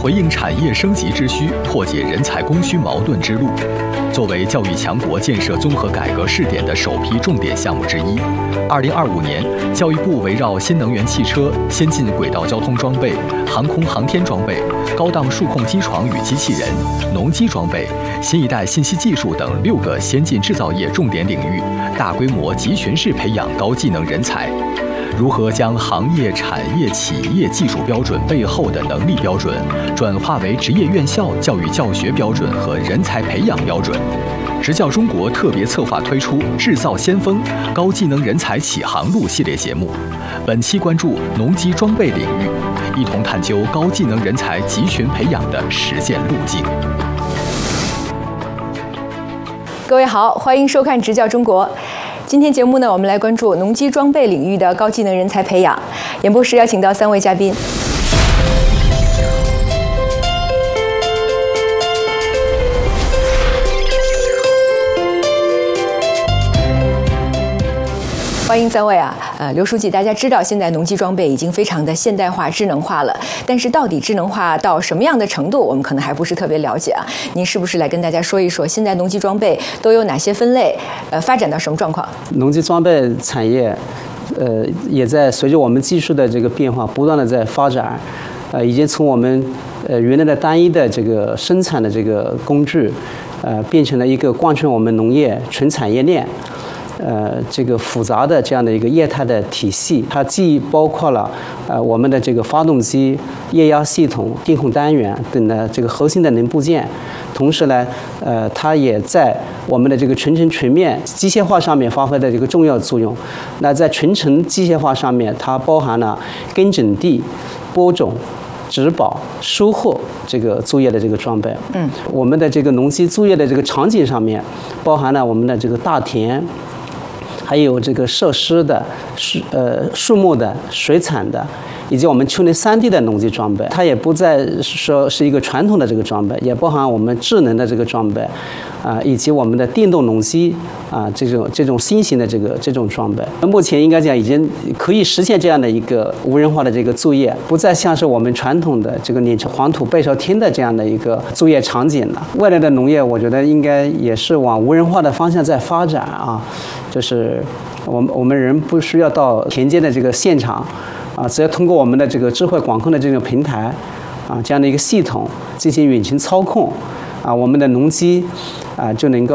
回应产业升级之需，破解人才供需矛盾之路。作为教育强国建设综合改革试点的首批重点项目之一，2025年，教育部围绕新能源汽车、先进轨道交通装备、航空航天装备、高档数控机床与机器人、农机装备、新一代信息技术等6个先进制造业重点领域，大规模集群式培养高技能人才。如何将行业、产业、企业技术标准背后的能力标准，转化为职业院校教育教学标准和人才培养标准？职教中国特别策划推出“制造先锋：高技能人才起航路”系列节目，本期关注农机装备领域，一同探究高技能人才集群培养的实践路径。 各位好，欢迎收看《职教中国》。今天节目呢，我们来关注农机装备领域的高技能人才培养。演播室邀请到3位嘉宾。欢迎3位啊！刘书记，大家知道现在农机装备已经非常的现代化、智能化了，但是到底智能化到什么样的程度，我们可能还不是特别了解啊。您是不是来跟大家说一说，现在农机装备都有哪些分类？发展到什么状况？ 农机装备产业，也在随着我们技术的这个变化，不断的在发展，已经从我们原来的单一的这个生产的这个工具，变成了一个贯穿我们农业全产业链。这个复杂的这样的一个业态的体系，它既包括了我们的这个发动机、液压系统、电控单元等的这个核心的零部件，同时呢，它也在我们的这个全程全面机械化上面发挥的这个重要作用。那在全程机械化上面，它包含了耕整地、播种、植保、收获这个作业的这个装备。我们的这个农机作业的这个场景上面，包含了我们的这个大田。还有这个设施的、树木的、水产的，以及我们丘陵3D 的农机装备，它也不再说是一个传统的这个装备，也包含我们智能的这个装备，以及我们的电动农机这种新型的这种装备。目前应该讲已经可以实现这样的一个无人化的这个作业，不再像是我们传统的这个碾成黄土背朝天的这样的一个作业场景了。未来的农业，我觉得应该也是往无人化的方向在发展啊。就是我们人不需要到田间的这个现场，只要通过我们的这个智慧管控的这个平台，这样的一个系统进行远程操控，我们的农机就能够